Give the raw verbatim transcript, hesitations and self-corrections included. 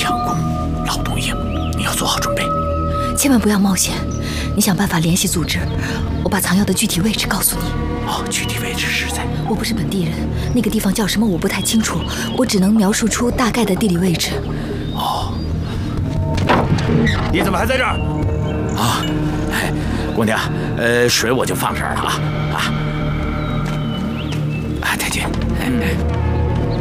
强攻，劳动营，你要做好准备。 千万不要冒险，你想办法联系组织，我把藏药的具体位置告诉你。 哦，具体位置是在…… 我不是本地人，那个地方叫什么我不太清楚，我只能描述出大概的地理位置。 哦， 你怎么还在这儿？ 啊，哎，姑娘，呃，水我就放这儿了啊啊！啊，太君，哎哎。